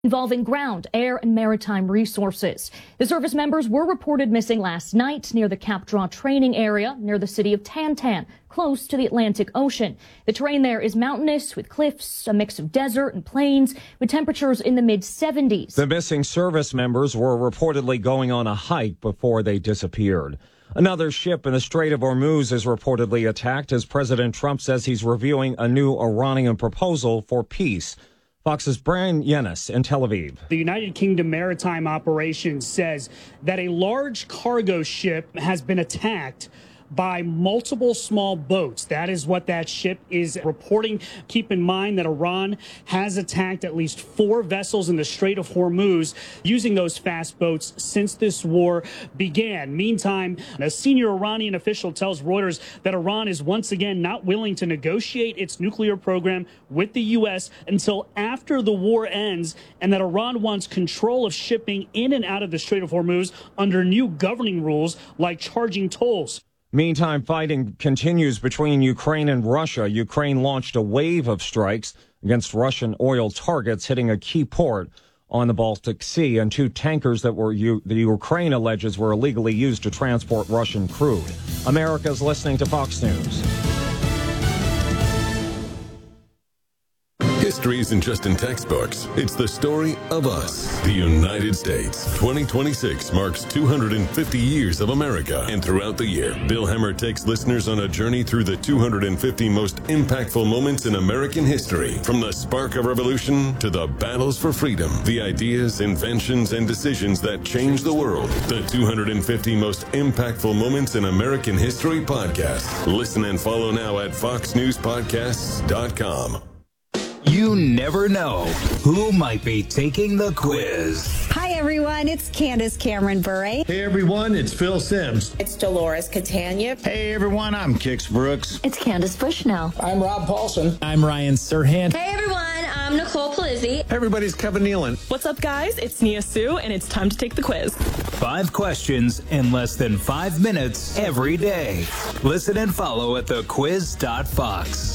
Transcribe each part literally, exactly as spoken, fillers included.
involving ground, air, and maritime resources. The service members were reported missing last night near the Cap Draw training area near the city of Tantan, close to the Atlantic Ocean. The terrain there is mountainous with cliffs, a mix of desert and plains, with temperatures in the mid seventies. The missing service members were reportedly going on a hike before they disappeared. Another ship in the Strait of Hormuz is reportedly attacked as President Trump says he's reviewing a new Iranian proposal for peace. Fox's Brian Yennis in Tel Aviv. The United Kingdom Maritime Operations says that a large cargo ship has been attacked by multiple small boats. That is what that ship is reporting. Keep in mind that Iran has attacked at least four vessels in the Strait of Hormuz using those fast boats since this war began. Meantime, a senior Iranian official tells Reuters that Iran is once again not willing to negotiate its nuclear program with the U S until after the war ends, and that Iran wants control of shipping in and out of the Strait of Hormuz under new governing rules like charging tolls. Meantime, fighting continues between Ukraine and Russia. Ukraine launched a wave of strikes against Russian oil targets, hitting a key port on the Baltic Sea, and two tankers that were U- the Ukraine alleges were illegally used to transport Russian crude. America's listening to Fox News. History isn't just in textbooks. It's the story of us, the United States. twenty twenty-six marks two hundred fifty years of America. And throughout the year, Bill Hemmer takes listeners on a journey through the two hundred fifty most impactful moments in American history. From the spark of revolution to the battles for freedom, the ideas, inventions, and decisions that changed the world. The two hundred fifty most impactful moments in American history podcast. Listen and follow now at fox news podcasts dot com. You never know who might be taking the quiz. Hi, everyone. It's Candace Cameron Bure. Hey, everyone. It's Phil Sims. It's Dolores Catania. Hey, everyone. I'm Kix Brooks. It's Candace Bushnell. I'm Rob Paulson. I'm Ryan Serhant. Hey, everyone. I'm Nicole Palizzi. Hey, everybody. It's Kevin Nealon. What's up, guys? It's Nia Sue, and it's time to take the quiz. Five questions in less than five minutes every day. Listen and follow at the quiz dot fox.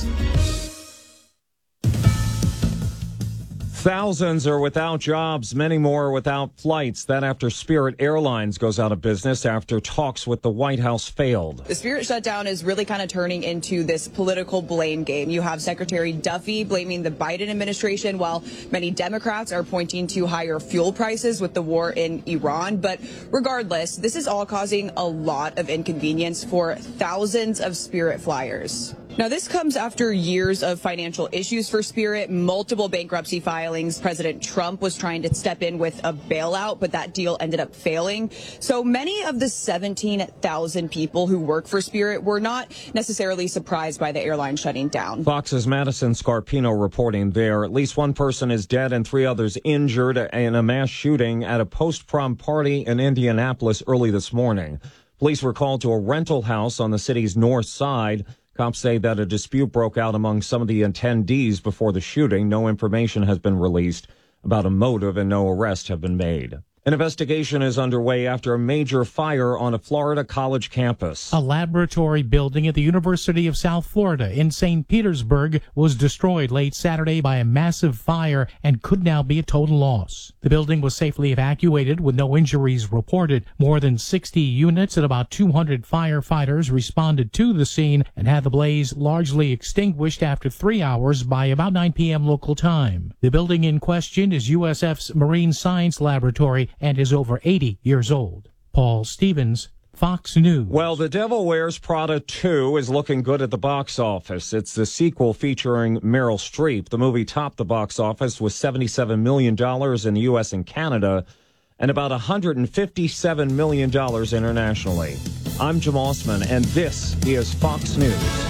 Thousands are without jobs, many more are without flights. That after Spirit Airlines goes out of business after talks with the White House failed. The Spirit shutdown is really kind of turning into this political blame game. You have Secretary Duffy blaming the Biden administration, while many Democrats are pointing to higher fuel prices with the war in Iran. But regardless, this is all causing a lot of inconvenience for thousands of Spirit flyers. Now, this comes after years of financial issues for Spirit, multiple bankruptcy filings. President Trump was trying to step in with a bailout, but that deal ended up failing. So many of the seventeen thousand people who work for Spirit were not necessarily surprised by the airline shutting down. Fox's Madison Scarpino reporting there. At least one person is dead and three others injured in a mass shooting at a post-prom party in Indianapolis early this morning. Police were called to a rental house on the city's north side. Cops say that a dispute broke out among some of the attendees before the shooting. No information has been released about a motive and no arrests have been made. An investigation is underway after a major fire on a Florida college campus. A laboratory building at the University of South Florida in Saint Petersburg was destroyed late Saturday by a massive fire and could now be a total loss. The building was safely evacuated with no injuries reported. More than sixty units and about two hundred firefighters responded to the scene and had the blaze largely extinguished after three hours by about nine p.m. local time. The building in question is U S F's Marine Science Laboratory and is over eighty years old. Paul Stevens, Fox News. Well, The Devil Wears Prada two is looking good at the box office. It's the sequel featuring Meryl Streep. The movie topped the box office with seventy-seven million dollars in the U S and Canada and about one hundred fifty-seven million dollars internationally. I'm Jim Osman, and this is Fox News.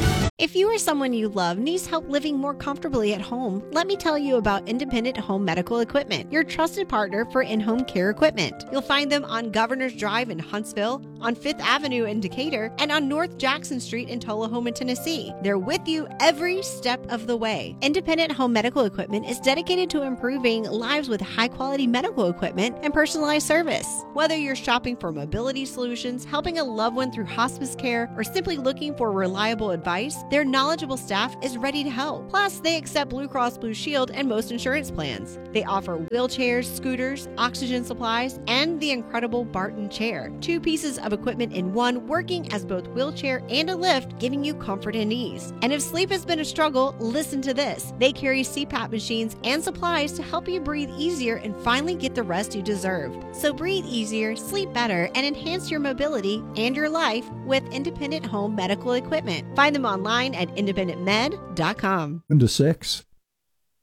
If you or someone you love needs help living more comfortably at home, let me tell you about Independent Home Medical Equipment, your trusted partner for in-home care equipment. You'll find them on Governor's Drive in Huntsville, on Fifth Avenue in Decatur, and on North Jackson Street in Tullahoma, Tennessee. They're with you every step of the way. Independent Home Medical Equipment is dedicated to improving lives with high-quality medical equipment and personalized service. Whether you're shopping for mobility solutions, helping a loved one through hospice care, or simply looking for reliable advice, their knowledgeable staff is ready to help. Plus, they accept Blue Cross Blue Shield and most insurance plans. They offer wheelchairs, scooters, oxygen supplies, and the incredible Barton chair. Two pieces of equipment in one, working as both wheelchair and a lift, giving you comfort and ease. And if sleep has been a struggle, listen to this. They carry C PAP machines and supplies to help you breathe easier and finally get the rest you deserve. So breathe easier, sleep better, and enhance your mobility and your life with Independent Home Medical Equipment. Find them online at independent med dot com. Into six.